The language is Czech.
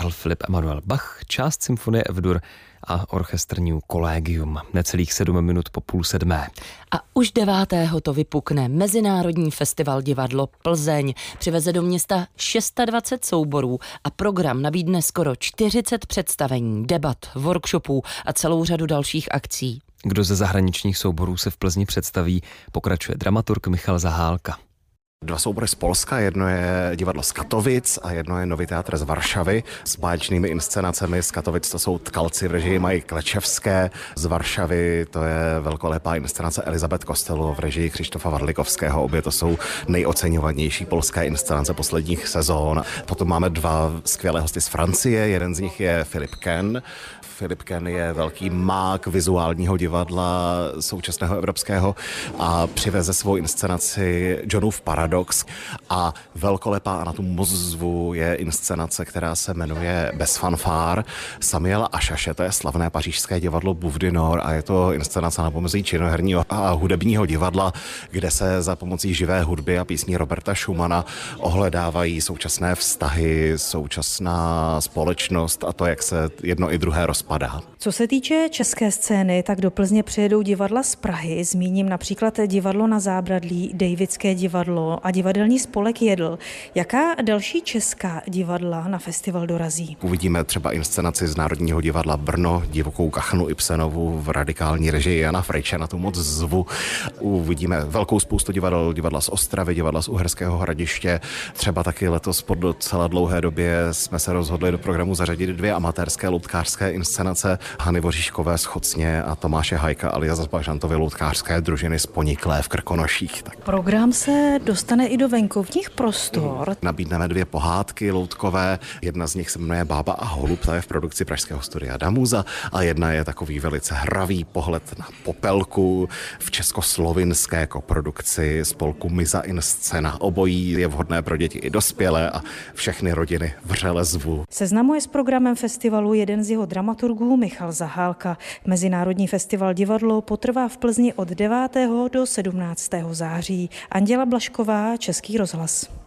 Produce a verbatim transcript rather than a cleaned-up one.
Karl Philipp Emanuel Bach, část symfonie F-dur a orchestr New Collegium. Necelých sedm minut po půl sedmé. A už devátého to vypukne. Mezinárodní festival Divadlo Plzeň přiveze do města dvacet šest souborů a program nabídne skoro čtyřicet představení, debat, workshopů a celou řadu dalších akcí. Kdo ze zahraničních souborů se v Plzni představí, pokračuje dramaturg Michal Zahálka. Dva soubory z Polska, jedno je divadlo z Katovic a jedno je Nový teátr z Varšavy s báječnými inscenacemi. Z Katovic to jsou Tkalci v režii Maji Klečevské, z Varšavy to je velkolepá inscenace Elizabeth Costello v režii Křištofa Varlikovského. Obě to jsou nejoceňovanější polské inscenace posledních sezón. Potom máme dva skvělé hosty z Francie, jeden z nich je Philip Ken. Philip Ken je velký mák vizuálního divadla současného evropského a přiveze svou inscenaci Johnův paradox a velkolepá a na tu moc zvu je inscenace, která se jmenuje Bez fanfár Samuela Ašaše, to je slavné pařížské divadlo Bouffe du Nord a je to inscenace na pomezí činoherního a hudebního divadla, kde se za pomocí živé hudby a písní Roberta Schumana ohledávají současné vztahy, současná společnost a to, jak se jedno i druhé rozpadá. Co se týče české scény, tak do Plzně přijedou divadla z Prahy. Zmíním například divadlo Na Zábradlí, Davidské divadlo a divadelní spolek Jedl. Jaká další česká divadla na festival dorazí? Uvidíme třeba inscenaci z Národního divadla Brno, Divokou kachnu Ibsenovu v radikální režii Jana Frejče, na tu moc zvu. Uvidíme velkou spoustu divadel, divadla z Ostravy, divadla z Uherského Hradiště. Třeba taky letos po docela dlouhé době jsme se rozhodli do programu zařadit dvě amatérské loutkářské inscenace Hany Voříškové z Chocně a Tomáše Hajka alias Bažantovy loutkářské družiny z Poniklé v Krkonoších. Tak. Program se dostane i do venkovních prostor. Nabídneme dvě pohádky loutkové, jedna z nich se jmenuje Bába a holub, ta je v produkci pražského studia Damuza a jedna je takový velice hravý pohled na Popelku v českoslovinské koprodukci spolku Miza in Scena. Obojí je vhodné pro děti i dospělé a všechny rodiny vřele zvu. Seznamuje s programem festivalu jeden z jeho dramaturgů Michal Zahálka. Mezinárodní festival Divadlo potrvá v Plzni od devátého do sedmnáctého září. Anděla Blašková, Český rozhlas.